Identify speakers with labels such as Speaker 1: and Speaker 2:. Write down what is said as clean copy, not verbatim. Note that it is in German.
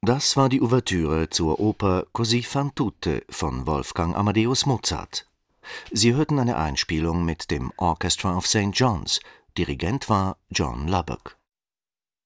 Speaker 1: Das war die Ouvertüre zur Oper Così fan tutte von Wolfgang Amadeus Mozart. Sie hörten eine Einspielung mit dem Orchestra of St. John's. Dirigent war John Lubbock.